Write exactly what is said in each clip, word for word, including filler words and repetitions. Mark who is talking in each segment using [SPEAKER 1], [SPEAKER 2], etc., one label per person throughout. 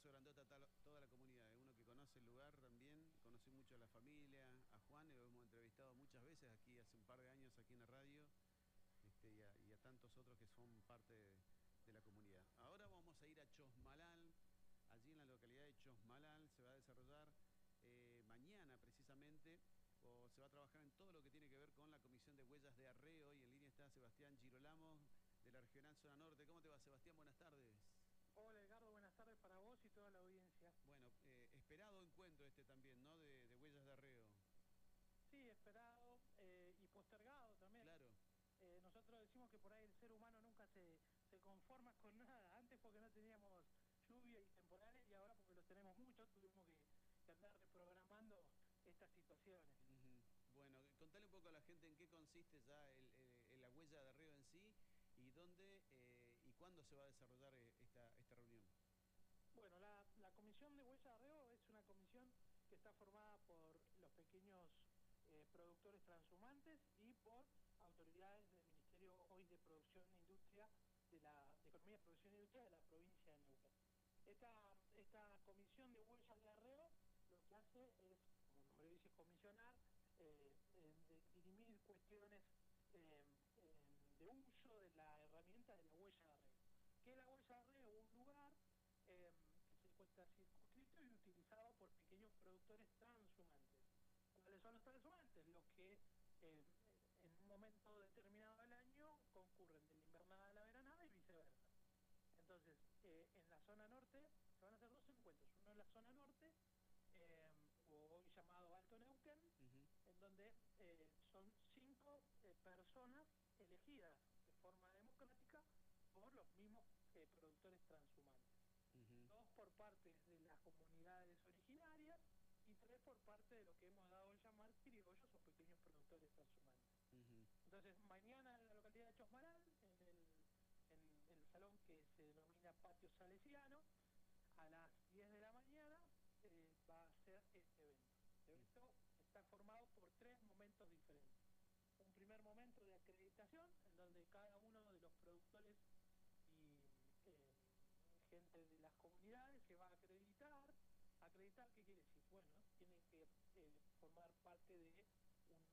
[SPEAKER 1] abrazo grandote a tal- toda la comunidad, ¿eh? Uno que conoce el lugar también, conoce mucho a la familia, a Juan, lo hemos entrevistado muchas veces aquí hace un par de años aquí en la radio, este, y, a, y a tantos otros que son parte de, de la comunidad. Ahora vamos a ir a Chosmalal, allí en la localidad de Chosmalal se va a desarrollar eh, mañana precisamente, o se va a trabajar en todo lo que tiene que ver con la Comisión de Huellas de Arreo, y en línea está Sebastián Girolamo de la Regional Zona Norte. ¿Cómo te va, Sebastián? Buenas tardes.
[SPEAKER 2] Hola Edgardo, buenas tardes para vos y toda la audiencia.
[SPEAKER 1] Bueno, eh, esperado encuentro este también, ¿no? De, de Huellas de Arreo.
[SPEAKER 2] Sí, esperado eh, y postergado también.
[SPEAKER 1] Claro.
[SPEAKER 2] Eh, nosotros decimos que por ahí el ser humano nunca se, se conforma con nada. Antes porque no teníamos lluvia y temporales, y ahora porque los tenemos muchos, tuvimos que, que andar reprogramando estas situaciones.
[SPEAKER 1] Uh-huh. Bueno, contale un poco a la gente en qué consiste ya el, el, el, la Huella de Arreo en sí, y dónde eh, y cuándo se va a desarrollar esta, esta reunión.
[SPEAKER 2] Bueno, la, la Comisión de Huella de Arreo es una comisión que está formada por los pequeños eh, productores transhumantes y por autoridades del Ministerio hoy de Producción e Industria, de la de Economía, Producción e Industria de la provincia de Neuquén. Esta, esta Comisión de Huellas de Arreo lo que hace es, como el nombre dice, comisionar, eh, de, dirimir cuestiones eh, de uso de la herramienta de la huella de arreo. ¿Qué es la huella de arreo? Un lugar Eh, que se encuentra circunscrito y utilizado por pequeños productores transhumantes. ¿Cuáles son los transhumantes? Los que eh, en un momento determinado del año concurren de la invernada a la veranada y viceversa. Entonces, eh, en la zona norte se van a hacer dos encuentros, uno en la zona norte, eh, o hoy llamado Alto Neuquén, uh-huh. en donde eh, son cinco eh, personas elegidas de forma democrática por los mismos eh, productores transhumantes. Uh-huh. Dos por parte de las comunidades originarias y tres por parte de lo que hemos dado a llamar criollos o pequeños productores transhumantes. Uh-huh. Entonces, mañana en la localidad de Chosmalal, en el, en el salón que se denomina Patio Salesiano, a las diez de la mañana eh, va a ser este evento. Este evento está formado por tres momentos diferentes. Un primer momento de acreditación, en donde cada uno de los productores y eh, gente de las comunidades se va a acreditar. ¿Acreditar qué quiere decir? Bueno, tienen que eh, formar parte de un,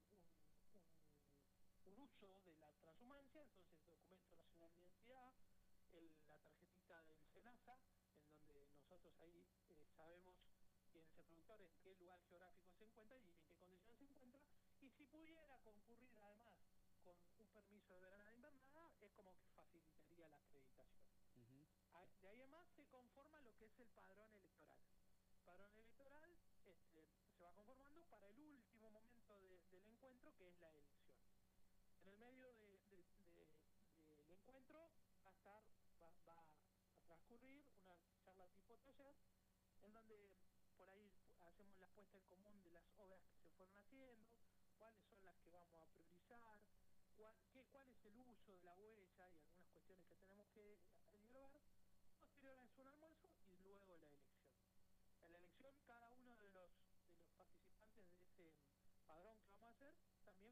[SPEAKER 2] un, un, un uso de la transhumancia, entonces documento nacional de identidad, el, la tarjetita del SENASA, en donde nosotros ahí eh, sabemos quién es el productor, en qué lugar geográfico se encuentra y en qué condiciones se encuentra, y si pudiera concurrir además con un permiso de verano de invernada, es como que facilitaría la acreditación. Uh-huh. De ahí en más se conforma lo que es el padrón electoral. El padrón electoral este, se va conformando para el último momento de, del encuentro, que es la elección. En el medio de, de, de, del encuentro va a estar, va, va a transcurrir una charla tipo taller, en donde por ahí hacemos la puesta en común de las obras que se fueron haciendo, cuáles son las que vamos a priorizar, cuál, qué, cuál es el uso de la huella y algunas cuestiones que tenemos que dialogar. Posterior es un almuerzo y luego la elección. En la elección cada uno de los, de los participantes de ese padrón